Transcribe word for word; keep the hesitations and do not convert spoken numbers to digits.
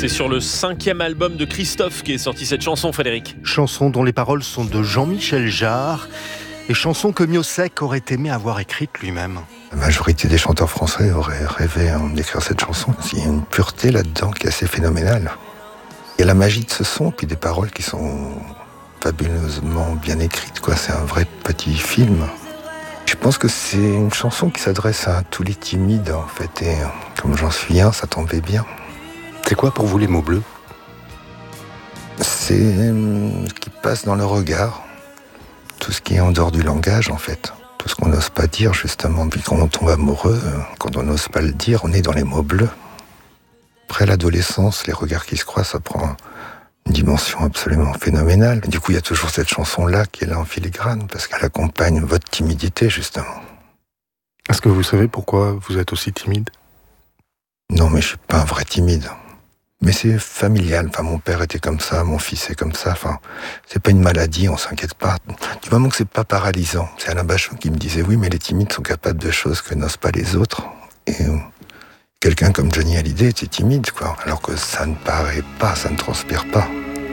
C'est sur le cinquième album de Christophe qu'est sortie cette chanson, Frédéric. Chanson dont les paroles sont de Jean-Michel Jarre et chanson que Miossec aurait aimé avoir écrite lui-même. La majorité des chanteurs français auraient rêvé d'écrire cette chanson. Il y a une pureté là-dedans qui est assez phénoménale. Il y a la magie de ce son, puis des paroles qui sont fabuleusement bien écrites, quoi. C'est un vrai petit film. Je pense que c'est une chanson qui s'adresse à tous les timides, en fait, et comme j'en suis un, ça tombait bien. C'est quoi pour vous les mots bleus ? C'est ce qui passe dans le regard, tout ce qui est en dehors du langage, en fait. Tout ce qu'on n'ose pas dire, justement. Puis quand on tombe amoureux, quand on n'ose pas le dire, on est dans les mots bleus. Après l'adolescence, les regards qui se croisent, ça prend une dimension absolument phénoménale. Et du coup, il y a toujours cette chanson-là qui est là en filigrane, parce qu'elle accompagne votre timidité, justement. Est-ce que vous savez pourquoi vous êtes aussi timide ? Non, mais je suis pas un vrai timide. Mais c'est familial. Enfin, mon père était comme ça, mon fils est comme ça. Enfin, c'est pas une maladie, on s'inquiète pas. Du moment que c'est pas paralysant. C'est Alain Bachung qui me disait, oui, mais les timides sont capables de choses que n'osent pas les autres. Et euh, quelqu'un comme Johnny Hallyday était timide, quoi. Alors que ça ne paraît pas, ça ne transpire pas.